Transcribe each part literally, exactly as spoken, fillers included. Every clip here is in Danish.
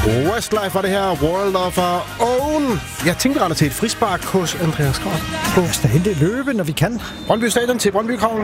Westlife var det her, World of Our Own. Jeg tænkte rette til et frispark hos Andreas Krav. Lad os da hente løbe, når vi kan. Brøndby Stadion til Brøndby Krav.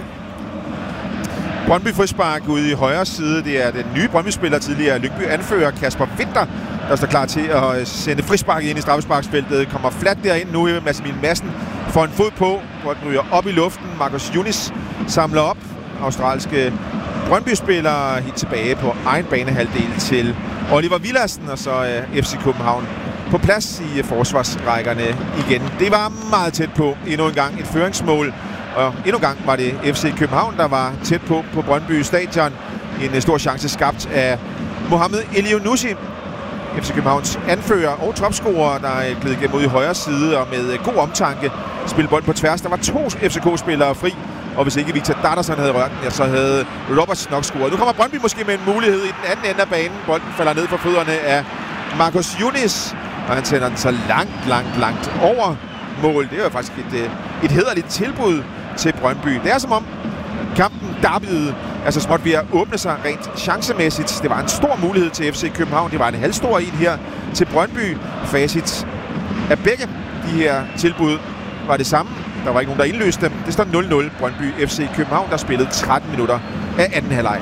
Brøndby frispark ude i højre side. Det er den nye Brøndby-spiller, tidligere Lyngby anfører Kasper Winter, der står klar til at sende frispark ind i straffesparksfeltet. Kommer fladt derind nu. Mads Emil Madsen får en fod på. Bolden ryger op i luften. Marcus Yunis samler op. Australske Brøndby-spillere helt tilbage på egen banehalvdel til Oliver Villadsen, og så uh, F C København på plads i uh, forsvarsrækkerne igen. Det var meget tæt på endnu en gang et føringsmål, og endnu en gang var det F C København, der var tæt på på Brøndby Stadion. En uh, stor chance skabt af Mohamed Elyounoussi, F C Københavns anfører og topscorer, der er glædet igennem ud i højre side og med uh, god omtanke spille bold på tværs. Der var to F C K-spillere fri, og hvis ikke Victor Dardasson havde rørt den, ja, så havde Roberts nok scoret. Nu kommer Brøndby måske med en mulighed i den anden ende af banen. Bolden falder ned for fødderne af Marcus Yunis, og han sender den så langt, langt, langt over mål. Det er jo faktisk et, et hæderligt tilbud til Brøndby. Det er som om kampen derbyede altså småt ved at åbne sig rent chancemæssigt. Det var en stor mulighed til F C København. Det var en halvstor en her til Brøndby. Facit af begge de her tilbud var det samme. Der var ikke nogen, der indløste dem. Det står nul nul. Brøndby F C København, der spillede tretten minutter af anden halvleg.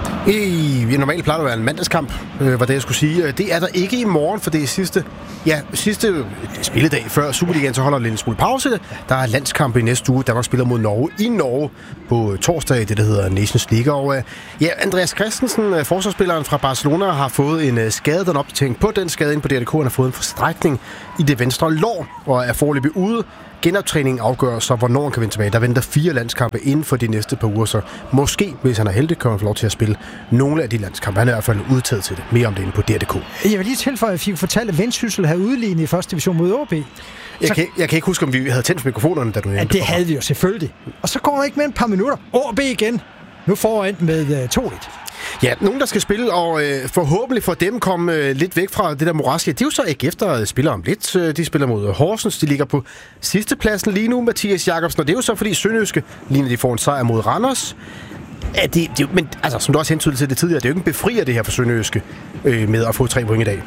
I normalt plejer det at være en mandagskamp, øh, var det, jeg skulle sige. Det er der ikke i morgen, for det er sidste, ja, sidste spilledag før Superligaen, så holder det en smule pause. Der er landskamp i næste uge. Danmark spiller mod Norge i Norge på torsdag, det der hedder Nations League. Og øh, ja, Andreas Christensen, forsvarsspilleren fra Barcelona, har fået en øh, skade, den opdatering på den skade ind på D R K. Han har fået en forstrækning i det venstre lår og er foreløbig ude. Genoptræningen afgør så, hvornår han kan vende tilbage. Der venter fire landskampe inden for de næste par uger, så måske, hvis han er heldig, kan han få lov til at spille nogle af de landskampe. Han er i hvert fald udtaget til det. Mere om det inde på D R K. Jeg vil lige tilføje, at jeg fortalte, at Vendsyssel havde udlignet i første division mod O B. Jeg kan, jeg kan ikke huske, om vi havde tændt mikrofonerne, da du nævnte det. Ja, det havde vi jo selvfølgelig. Og så går der ikke med et par minutter. O B igen. Nu foran med uh, to et. Ja, nogen, der skal spille, og øh, forhåbentlig for dem komme øh, lidt væk fra det der moraske. Det er jo så ikke efter spiller om lidt. De spiller mod Horsens. De ligger på sidste pladsen lige nu, Mathias Jacobsen. Og det er jo så, fordi Sønderjyske lige når de får en sejr mod Randers. Ja, det, det, men altså, som du også hentydet til det tidligere, det er jo ikke en befrier det her for Sønderjyske øh, med at få tre point i dag.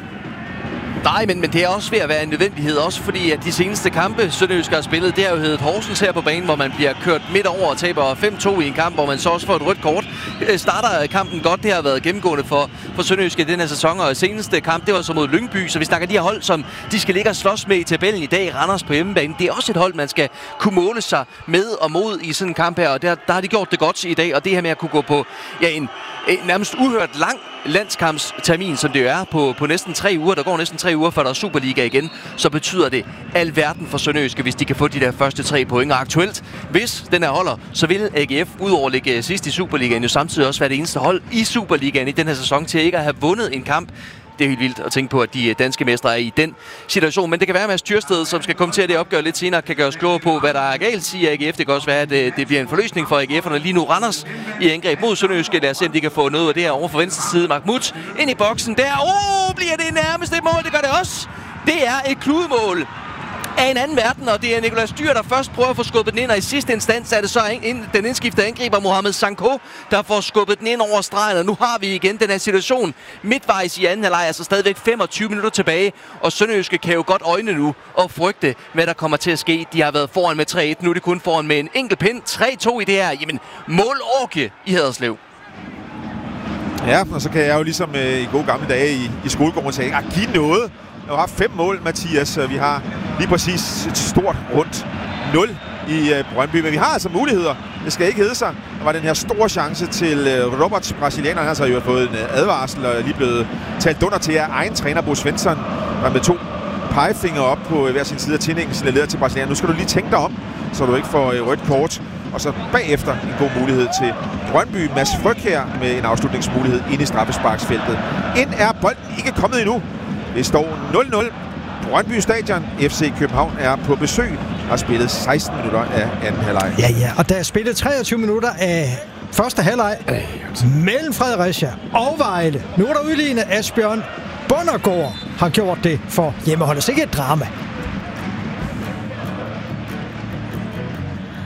Nej, men, men det er også ved at være en nødvendighed, også fordi at de seneste kampe, Sønderjyske har spillet, det har jo heddet Horsens her på banen, hvor man bliver kørt midt over og taber fem to i en kamp, hvor man så også får et rødt kort. Starter kampen godt, det har været gennemgående for, for Sønderjyske i den her sæson, og seneste kamp, det var så mod Lyngby, så vi snakker de her hold, som de skal ligge og slås med i tabellen i dag, Randers på hjemmebane. Det er også et hold, man skal kunne måle sig med og mod i sådan en kamp her, og der, der har de gjort det godt i dag, og det her med at kunne gå på ja, en, en nærmest uhørt lang landskampstermin, som det jo er på, på næsten tre uger. Der går næsten tre uger, før der er Superliga igen. Så betyder det alverden for Sønderjyske, hvis de kan få de der første tre point. Og aktuelt, hvis den her holder, så vil A G F udover ligge sidst i Superligaen jo samtidig også være det eneste hold i Superligaen i den her sæson til ikke at have vundet en kamp. Det er helt vildt at tænke på, at de danske mestre er i den situation. Men det kan være, at Mads Tyrsted, som skal kommentere det opgør lidt senere, kan gøre os klogere på, hvad der er galt, siger A G F. Det kan også være, at det bliver en forløsning for A G F'erne. Lige nu Randers i angreb mod Sønderjyske. Lad os se, om de kan få noget af det her over for venstre side. Mahmoud ind i boksen der. Åh, oh, bliver det nærmest et mål? Det gør det også. Det er et kludemål af en anden verden, og det er Nicolas Dyr, der først prøver at få skubbet den ind, og i sidste instans er det så en, den indskiftede angriber Mohamed Sanko, der får skubbet den ind over stregen, og nu har vi igen den her situation midtvejs i anden halvleg, altså stadigvæk femogtyve minutter tilbage, og Sønderjyske kan jo godt øjne nu og frygte, hvad der kommer til at ske. De har været foran med tre et, nu er de kun foran med en enkelt pind, tre to i det her, jamen målorke i Haderslev. Ja, og så kan jeg jo ligesom øh, i gode gamle dage i, i skolegården sige, at give noget. Vi har haft fem mål, Mathias. Vi har lige præcis et stort rundt nul i uh, Brøndby. Men vi har altså muligheder. Det skal ikke hedde sig. Der var den her store chance til uh, Roberts, brasilianer. Han har så jo fået en uh, advarsel og er lige blevet talt under til af egen træner, Bo Svensson, der med to pegefingre op på uh, hver sin side af tændingen signaleret til brasilianer. Nu skal du lige tænke dig om, så du ikke får uh, rødt kort. Og så bagefter en god mulighed til Brøndby. Mads Fryg her med en afslutningsmulighed inde i straffesparksfeltet. Ind er bolden ikke kommet endnu. Det står nul nul. Brøndby Stadion. F C København er på besøg og har spillet seksten minutter af anden halvleg. Ja, ja. Og der er spillet treogtyve minutter af første halvleg mellem Fredericia og Vejle. Nu er der udlignet. Asbjørn Bundergaard har gjort det for hjemmeholdet. Så ikke et drama.